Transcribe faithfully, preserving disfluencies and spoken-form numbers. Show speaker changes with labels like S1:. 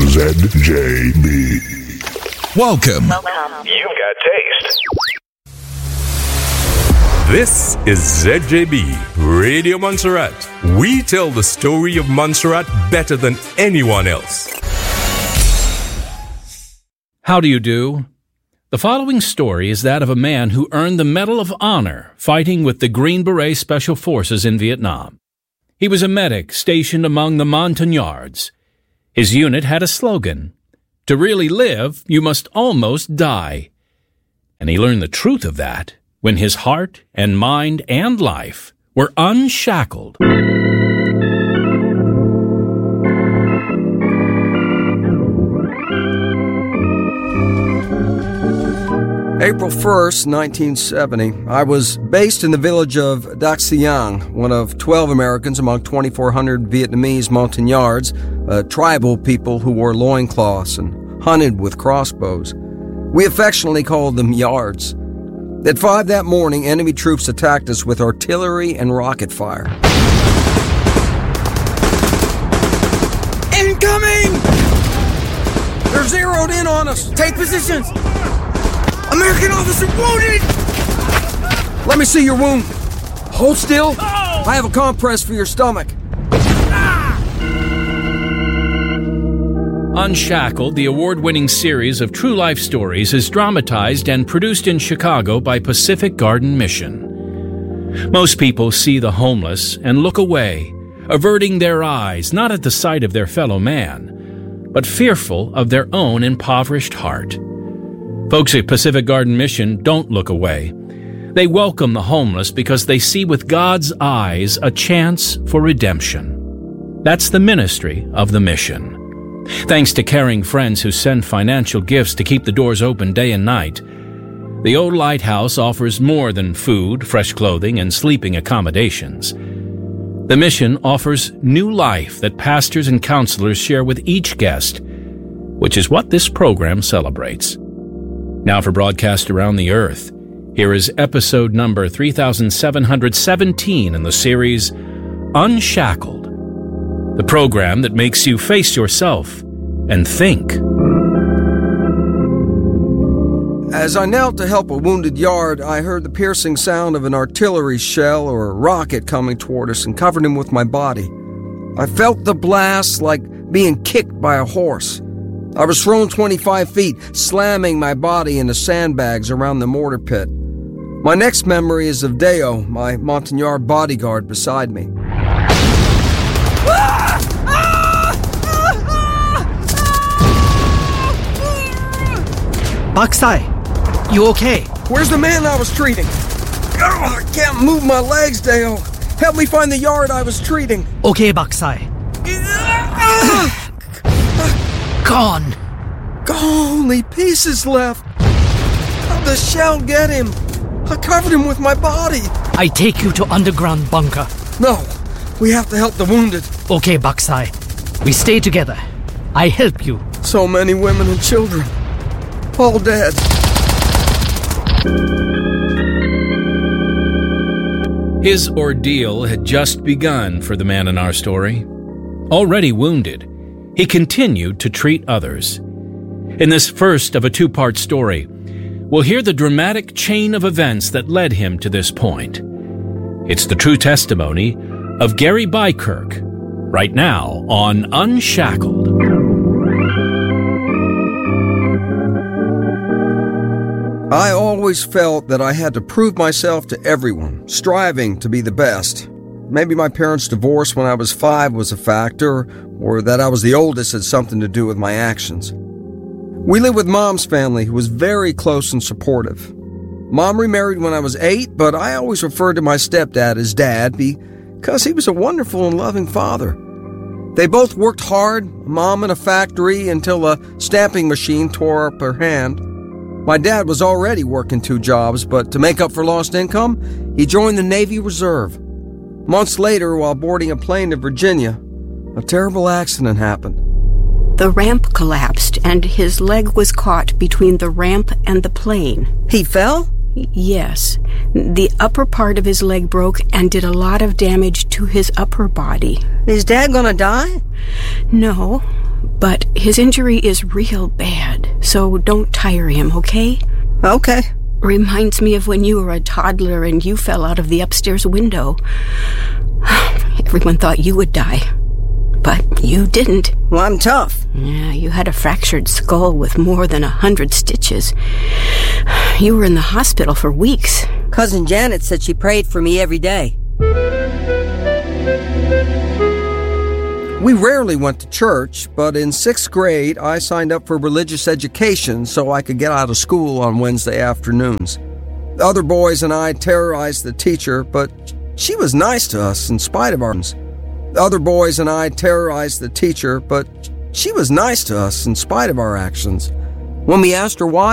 S1: Z J B.
S2: Welcome.
S3: Welcome. You've got taste.
S4: This is Z J B, Radio Montserrat. We tell the story of Montserrat better than anyone else.
S5: How do you do? The following story is that of a man who earned the Medal of Honor fighting with the Green Beret Special Forces in Vietnam. He was a medic stationed among the Montagnards. His unit had a slogan, "To really live, you must almost die." And he learned the truth of that when his heart and mind and life were unshackled.
S6: April first, nineteen seventy, I was based in the village of Dak Siang, one of twelve Americans among twenty-four hundred Vietnamese Montagnards, uh, tribal people who wore loincloths and hunted with crossbows. We affectionately called them Yards. At five that morning, enemy troops attacked us with artillery and rocket fire. Incoming! They're zeroed in on us! Take positions! American officer wounded! Let me see your wound. Hold still. I have a compress for your stomach.
S5: Unshackled, the award-winning series of true life stories, is dramatized and produced in Chicago by Pacific Garden Mission. Most people see the homeless and look away, averting their eyes not at the sight of their fellow man, but fearful of their own impoverished heart. Folks at Pacific Garden Mission don't look away. They welcome the homeless because they see with God's eyes a chance for redemption. That's the ministry of the mission. Thanks to caring friends who send financial gifts to keep the doors open day and night, the old lighthouse offers more than food, fresh clothing, and sleeping accommodations. The mission offers new life that pastors and counselors share with each guest, which is what this program celebrates. Now for broadcast around the earth, here is episode number three thousand seven hundred seventeen in the series Unshackled, the program that makes you face yourself and think.
S6: As I knelt to help a wounded Yard, I heard the piercing sound of an artillery shell or a rocket coming toward us and covered him with my body. I felt the blast like being kicked by a horse. I was thrown twenty-five feet, slamming my body into sandbags around the mortar pit. My next memory is of Deo, my Montagnard bodyguard, beside me.
S7: Baksai, you okay?
S6: Where's the man I was treating? Oh, I can't move my legs, Deo. Help me find the Yard I was treating.
S7: Okay, Baksai. Gone.
S6: Only pieces left. How'd the shell get him? I covered him with my body.
S7: I take you to underground bunker.
S6: No, we have to help the wounded.
S7: Okay, Baksai. We stay together. I help you.
S6: So many women and children. All dead.
S5: His ordeal had just begun for the man in our story. Already wounded, he continued to treat others. In this first of a two-part story, we'll hear the dramatic chain of events that led him to this point. It's the true testimony of Gary Bykirk, right now on Unshackled.
S6: I always felt that I had to prove myself to everyone, striving to be the best. Maybe my parents' divorce when I was five was a factor, or that I was the oldest had something to do with my actions. We lived with Mom's family, who was very close and supportive. Mom remarried when I was eight, but I always referred to my stepdad as Dad because he was a wonderful and loving father. They both worked hard, Mom in a factory until a stamping machine tore up her hand. My dad was already working two jobs, but to make up for lost income, he joined the Navy Reserve. Months later, while boarding a plane to Virginia, a terrible accident happened.
S8: The ramp collapsed, and his leg was caught between the ramp and the plane.
S6: He fell?
S8: Yes. The upper part of his leg broke and did a lot of damage to his upper body.
S9: Is Dad gonna die?
S8: No, but his injury is real bad, so don't tire him, okay?
S9: Okay.
S8: Reminds me of when you were a toddler and you fell out of the upstairs window. Everyone thought you would die, but you didn't.
S9: Well, I'm tough.
S8: Yeah, you had a fractured skull with more than a hundred stitches. You were in the hospital for weeks.
S9: Cousin Janet said she prayed for me every day.
S6: We rarely went to church, but in sixth grade, I signed up for religious education so I could get out of school on Wednesday afternoons. The other boys and I terrorized the teacher, but she was nice to us in spite of our actions. The other boys and I terrorized the teacher, but she was nice to us in spite of our actions. When we asked her why,